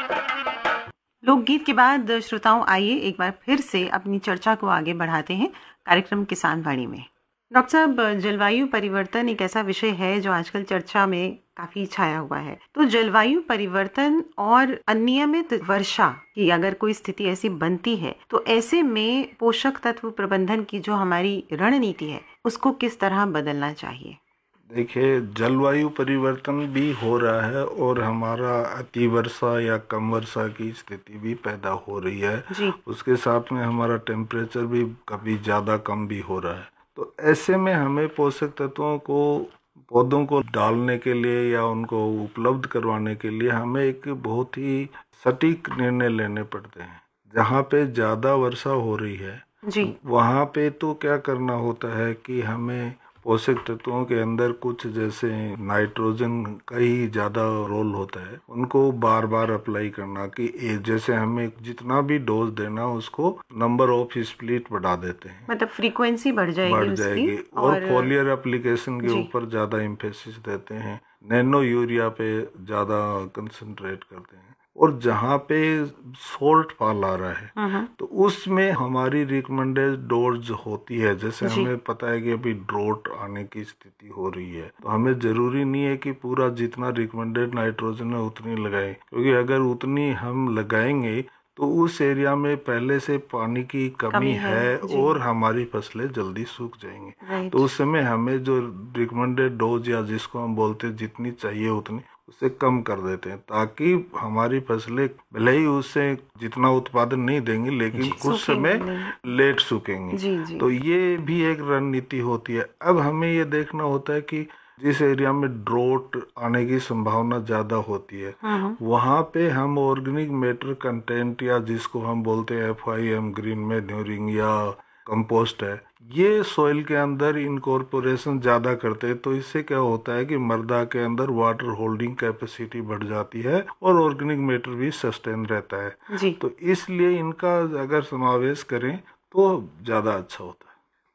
लोकगीत के बाद श्रोताओं, आइए एक बार फिर से अपनी चर्चा को आगे बढ़ाते हैं कार्यक्रम किसान वाणी में। डॉक्टर साहब, जलवायु परिवर्तन एक ऐसा विषय है जो आजकल चर्चा में काफी छाया हुआ है। तो जलवायु परिवर्तन और अनियमित वर्षा की अगर कोई स्थिति ऐसी बनती है तो ऐसे में पोषक तत्व प्रबंधन की जो हमारी रणनीति है उसको किस तरह बदलना चाहिए? देखिए, जलवायु परिवर्तन भी हो रहा है और हमारा अति वर्षा या कम वर्षा की स्थिति भी पैदा हो रही है जी। उसके साथ में हमारा टेम्परेचर भी कभी ज़्यादा कम भी हो रहा है। तो ऐसे में हमें पोषक तत्वों को पौधों को डालने के लिए या उनको उपलब्ध करवाने के लिए हमें एक बहुत ही सटीक निर्णय लेने पड़ते हैं। जहाँ पे ज़्यादा वर्षा हो रही है जी। वहाँ पे तो क्या करना होता है कि हमें पोषक तत्वों के अंदर कुछ जैसे नाइट्रोजन का ही ज़्यादा रोल होता है, उनको बार बार अप्लाई करना कि जैसे हमें जितना भी डोज देना उसको नंबर ऑफ स्प्लिट बढ़ा देते हैं, मतलब फ्रीक्वेंसी बढ़ जाएगी और फोलियर एप्लीकेशन के ऊपर ज़्यादा इम्फेसिस देते हैं, नैनो यूरिया पे ज़्यादा कंसंट्रेट करते हैं। और जहाँ पे शॉर्ट फॉल आ रहा है तो उसमें हमारी रिकमेंडेड डोज होती है। जैसे हमें पता है कि अभी ड्रोट आने की स्थिति हो रही है तो हमें जरूरी नहीं है कि पूरा जितना रिकमेंडेड नाइट्रोजन है उतनी लगाएं, क्योंकि अगर उतनी हम लगाएंगे तो उस एरिया में पहले से पानी की कमी है और हमारी फसलें जल्दी सूख जाएंगी। तो उस समय हमें जो रिकमेंडेड डोज या जिसको हम बोलते हैं जितनी चाहिए उतनी उसे कम कर देते हैं, ताकि हमारी फसलें भले ही उससे जितना उत्पादन नहीं देंगी लेकिन कुछ समय लेट सूखेंगी। तो ये भी एक रणनीति होती है। अब हमें ये देखना होता है कि जिस एरिया में ड्रोट आने की संभावना ज्यादा होती है वहाँ पे हम ऑर्गेनिक मैटर कंटेंट या जिसको हम बोलते हैं FIM, ग्रीन मैन्योरिंग या कंपोस्ट है, ये सॉइल के अंदर इनकॉर्पोरेशन ज़्यादा करते हैं। तो इससे क्या होता है कि मृदा के अंदर वाटर होल्डिंग कैपेसिटी बढ़ जाती है और ऑर्गेनिक मैटर भी सस्टेन रहता है। तो इसलिए इनका अगर समावेश करें तो ज़्यादा अच्छा होता है।